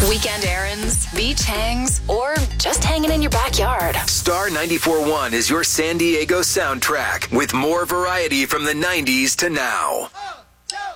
Weekend errands, beach hangs, or just hanging in your backyard. Star 94.1 is your San Diego soundtrack with more variety from the 90s to now.